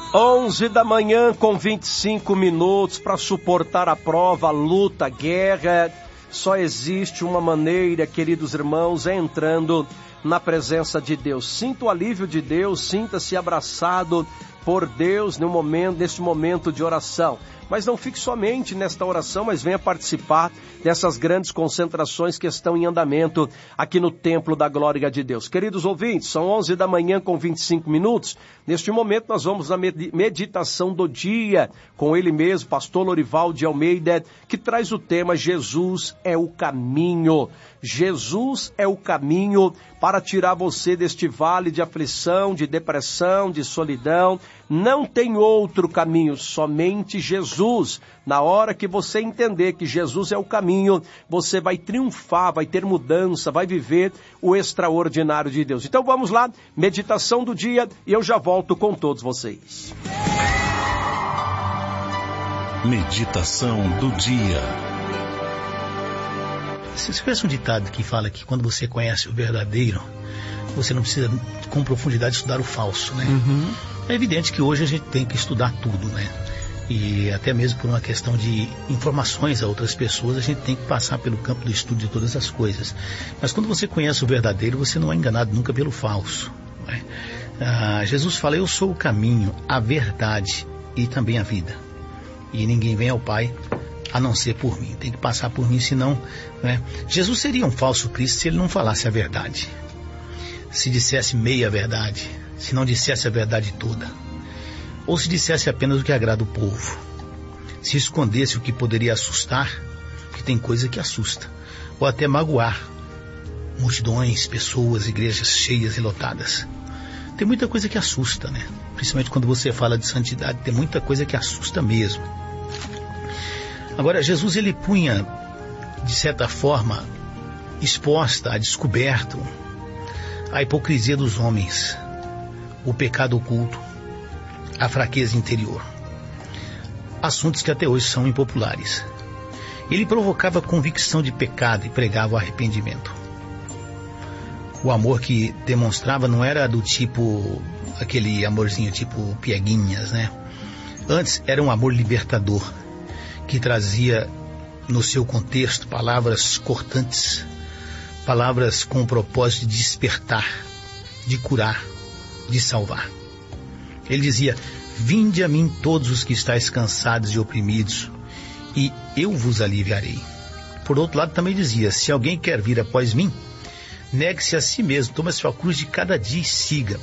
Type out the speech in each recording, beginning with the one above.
11 da manhã com 25 minutos para suportar a prova, a luta, a guerra. Só existe uma maneira, queridos irmãos, é entrando na presença de Deus. Sinta o alívio de Deus, sinta-se abraçado por Deus nesse momento de oração. Mas não fique somente nesta oração, mas venha participar dessas grandes concentrações que estão em andamento aqui no Templo da Glória de Deus. Queridos ouvintes, são 11 da manhã com 25 minutos. Neste momento nós vamos na meditação do dia com ele mesmo, pastor Lorival de Almeida, que traz o tema Jesus é o caminho. Jesus é o caminho para tirar você deste vale de aflição, de depressão, de solidão. Não tem outro caminho, somente Jesus. Na hora que você entender que Jesus é o caminho, você vai triunfar, vai ter mudança, vai viver o extraordinário de Deus. Então vamos lá, meditação do dia, e eu já volto com todos vocês. Meditação do dia. Você conhece um ditado que fala que quando você conhece o verdadeiro, você não precisa com profundidade estudar o falso, né? Uhum. É evidente que hoje a gente tem que estudar tudo, né? E até mesmo por uma questão de informações a outras pessoas, a gente tem que passar pelo campo do estudo de todas as coisas. Mas quando você conhece o verdadeiro, você não é enganado nunca pelo falso, não é? Jesus fala, eu sou o caminho, a verdade e também a vida. E ninguém vem ao Pai a não ser por mim. Tem que passar por mim, senão... Né? Jesus seria um falso Cristo se ele não falasse a verdade. Se dissesse meia verdade, se não dissesse a verdade toda. Ou se dissesse apenas o que agrada o povo. Se escondesse o que poderia assustar, porque tem coisa que assusta. Ou até magoar multidões, pessoas, igrejas cheias e lotadas. Tem muita coisa que assusta, né? Principalmente quando você fala de santidade, tem muita coisa que assusta mesmo. Agora, Jesus, ele punha, de certa forma, exposta a descoberto a hipocrisia dos homens, o pecado oculto, a fraqueza interior. Assuntos que até hoje são impopulares. Ele provocava convicção de pecado e pregava o arrependimento. O amor que demonstrava não era do tipo, aquele amorzinho tipo pieguinhas, né? Antes era um amor libertador, que trazia no seu contexto palavras cortantes, palavras com o propósito de despertar, de curar, de salvar. Ele dizia, vinde a mim todos os que estáis cansados e oprimidos, e eu vos aliviarei. Por outro lado também dizia, se alguém quer vir após mim, negue-se a si mesmo, tome a sua cruz de cada dia e siga-me.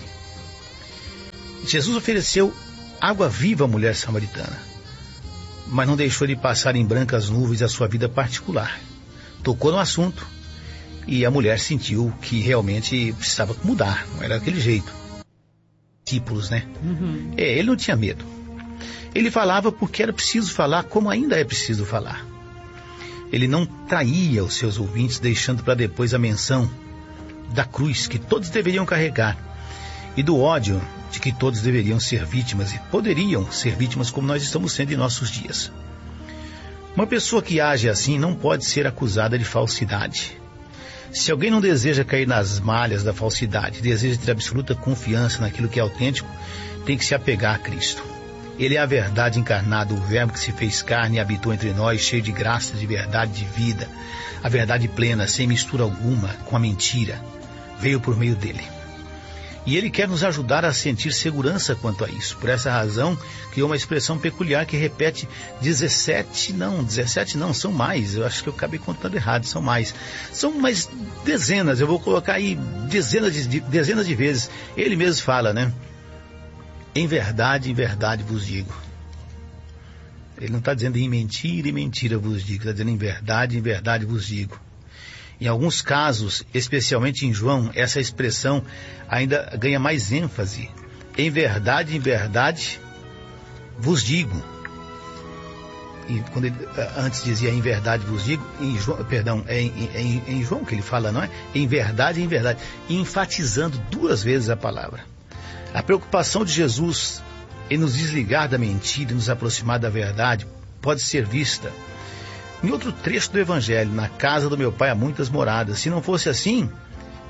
Jesus ofereceu água viva à mulher samaritana, mas não deixou de passar em brancas nuvens a sua vida particular. Tocou no assunto e a mulher sentiu que realmente precisava mudar, não era daquele jeito. Discípulos, né? Uhum. Ele não tinha medo. Ele falava porque era preciso falar, como ainda é preciso falar. Ele não traía os seus ouvintes, deixando para depois a menção da cruz que todos deveriam carregar e do ódio de que todos deveriam ser vítimas e poderiam ser vítimas como nós estamos sendo em nossos dias. Uma pessoa que age assim não pode ser acusada de falsidade. Se alguém não deseja cair nas malhas da falsidade, deseja ter absoluta confiança naquilo que é autêntico, tem que se apegar a Cristo. Ele é a verdade encarnada, o verbo que se fez carne e habitou entre nós, cheio de graça, de verdade, de vida. A verdade plena, sem mistura alguma com a mentira, veio por meio dele. E ele quer nos ajudar a sentir segurança quanto a isso. Por essa razão, criou uma expressão peculiar que repete 17 não, são mais. Eu acho que eu acabei contando errado, são mais. São mais dezenas, eu vou colocar aí dezenas de vezes. Ele mesmo fala, né? Em verdade vos digo. Ele não está dizendo em mentira vos digo. Está dizendo em verdade vos digo. Em alguns casos, especialmente em João, essa expressão ainda ganha mais ênfase. Em verdade vos digo. E quando ele antes dizia em verdade vos digo, em João que ele fala, não é? Em verdade, enfatizando 2 vezes a palavra. A preocupação de Jesus em nos desligar da mentira e nos aproximar da verdade pode ser vista em outro trecho do Evangelho, na casa do meu pai há muitas moradas. Se não fosse assim,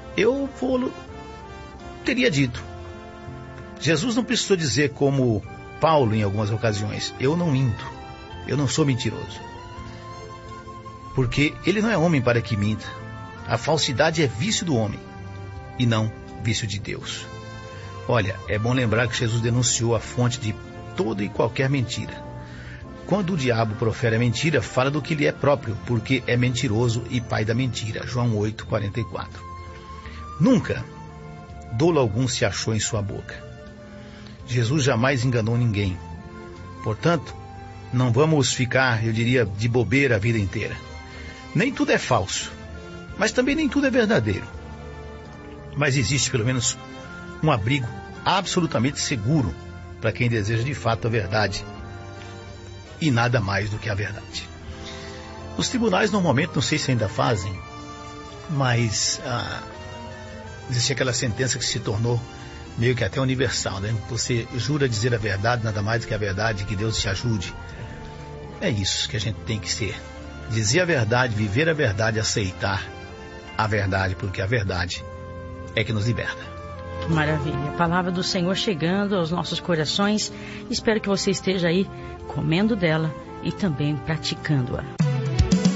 eu teria dito. Jesus não precisou dizer como Paulo em algumas ocasiões: eu não minto, eu não sou mentiroso. Porque ele não é homem para que minta. A falsidade é vício do homem e não vício de Deus. Olha, é bom lembrar que Jesus denunciou a fonte de toda e qualquer mentira. Quando o diabo profere a mentira, fala do que lhe é próprio, porque é mentiroso e pai da mentira. João 8,44. Nunca dolo algum se achou em sua boca. Jesus jamais enganou ninguém. Portanto, não vamos ficar, eu diria, de bobeira a vida inteira. Nem tudo é falso, mas também nem tudo é verdadeiro. Mas existe pelo menos um abrigo absolutamente seguro para quem deseja de fato a verdade e nada mais do que a verdade. Os tribunais normalmente, não sei se ainda fazem, mas existe aquela sentença que se tornou meio que até universal, né? Você jura dizer a verdade, nada mais do que a verdade, que Deus te ajude. É isso que a gente tem que ser. Dizer a verdade, viver a verdade, aceitar a verdade, porque a verdade é que nos liberta. Maravilha. A palavra do Senhor chegando aos nossos corações. Espero que você esteja aí comendo dela e também praticando-a.